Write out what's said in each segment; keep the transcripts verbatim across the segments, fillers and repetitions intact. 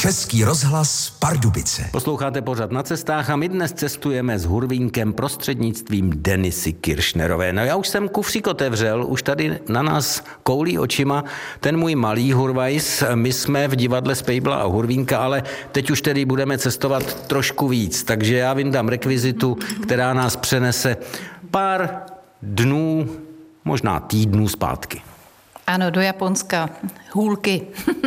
Český rozhlas Pardubice. Posloucháte pořad Na cestách a my dnes cestujeme s Hurvínkem prostřednictvím Denisy Kiršnerové. No já už jsem kufřík otevřel, už tady na nás koulí očima ten můj malý Hurvajs. My jsme v divadle Spejbla a Hurvínka, ale teď už tedy budeme cestovat trošku víc, takže já vyndám rekvizitu, která nás přenese pár dnů, možná týdnů zpátky. Ano, do Japonska. Hůlky.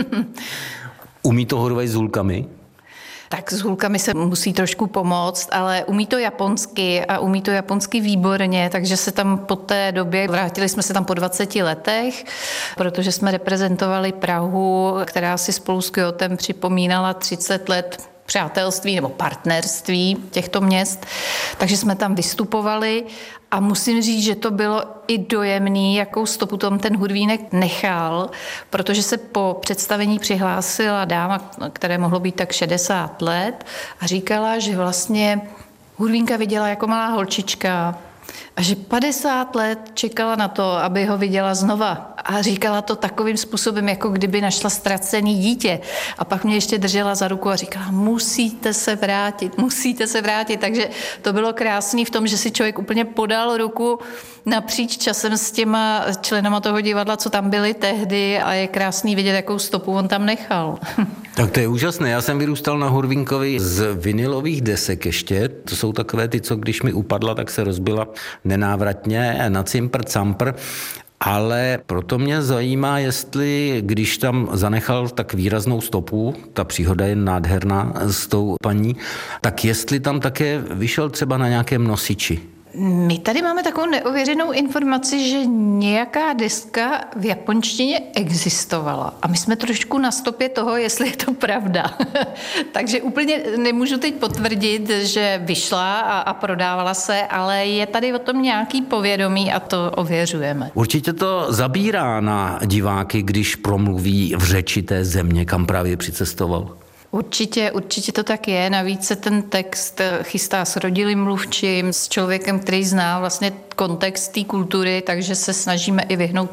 Umí to Hurvajs s hůlkami? Tak s hůlkami se musí trošku pomoct, ale umí to japonsky a umí to japonsky výborně, takže se tam po té době, vrátili jsme se tam po dvaceti letech, protože jsme reprezentovali Prahu, která si spolu s Kyotem připomínala třicet let přátelství nebo partnerství těchto měst, takže jsme tam vystupovali a musím říct, že to bylo i dojemný, jakou stopu tam ten Hurvínek nechal, protože se po představení přihlásila dáma, které mohlo být tak šedesát let a říkala, že vlastně Hurvínka viděla jako malá holčička a že padesát let čekala na to, aby ho viděla znova. A říkala to takovým způsobem, jako kdyby našla ztracený dítě. A pak mě ještě držela za ruku a říkala, musíte se vrátit, musíte se vrátit. Takže to bylo krásný v tom, že si člověk úplně podal ruku napříč časem s těma členama toho divadla, co tam byli tehdy a je krásný vidět, jakou stopu on tam nechal. Tak to je úžasné. Já jsem vyrůstal na Hurvínkovi z vinilových desek ještě. To jsou takové ty, co když mi upadla, tak se rozbila nenávratně na cimpr, campr. Ale proto mě zajímá, jestli, když tam zanechal tak výraznou stopu, ta příhoda je nádherná s tou paní, tak jestli tam také vyšel třeba na nějakém nosiči. My tady máme takovou neověřenou informaci, že nějaká deska v japonštině existovala. A my jsme trošku na stopě toho, jestli je to pravda. Takže úplně nemůžu teď potvrdit, že vyšla a, a prodávala se, ale je tady o tom nějaký povědomí a to ověřujeme. Určitě to zabírá na diváky, když promluví v řeči té země, kam právě přicestoval. Určitě, určitě to tak je. Navíc se ten text chystá s rodilým mluvčím, s člověkem, který zná vlastně kontext té kultury, takže se snažíme i vyhnout